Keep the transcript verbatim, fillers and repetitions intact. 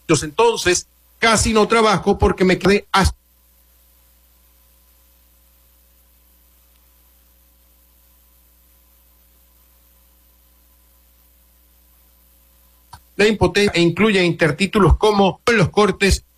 Entonces, casi no trabajo porque me quedé hasta la impotencia e incluye intertítulos como en los cortes